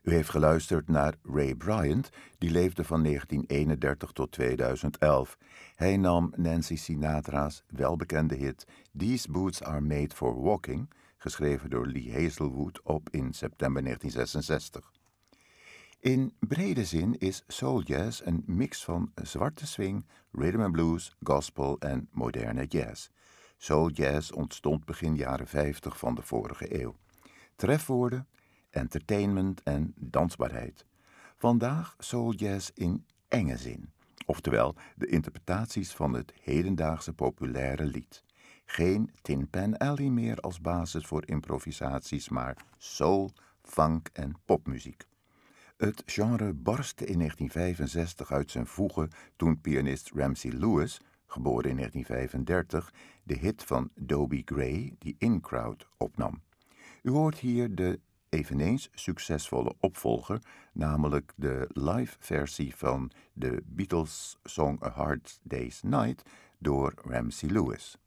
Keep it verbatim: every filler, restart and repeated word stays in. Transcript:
U heeft geluisterd naar Ray Bryant, die leefde van negentien eenendertig tot tweeduizend elf. Hij nam Nancy Sinatra's welbekende hit These Boots Are Made for Walking, geschreven door Lee Hazelwood, op in september negentien zesenzestig. In brede zin is soul jazz een mix van zwarte swing, rhythm and blues, gospel en moderne jazz. Soul jazz ontstond begin jaren vijftig van de vorige eeuw. Trefwoorden, entertainment en dansbaarheid. Vandaag soul jazz in enge zin, oftewel de interpretaties van het hedendaagse populaire lied. Geen Tin Pan Alley meer als basis voor improvisaties, maar soul, funk en popmuziek. Het genre barstte in negentien vijfenzestig uit zijn voegen toen pianist Ramsey Lewis, geboren in negentien vijfendertig, de hit van Dobie Gray, The In Crowd, opnam. U hoort hier de eveneens succesvolle opvolger, namelijk de live versie van de Beatles song A Hard Day's Night door Ramsey Lewis.